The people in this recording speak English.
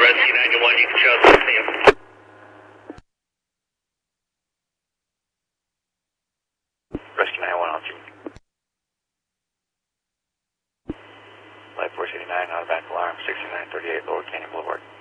Rescue 911, you can show us the Rescue 911 on you. Light Force 89, out of back alarm, 6938 Lower Canyon Boulevard.